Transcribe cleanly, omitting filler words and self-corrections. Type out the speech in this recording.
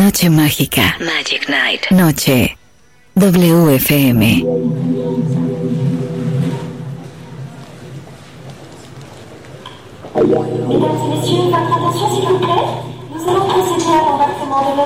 Noche mágica. Magic Night. Noche. WFM. Mesdames et messieurs, votre attention s'il vous plaît. Nous allons procéder à l'embarquement de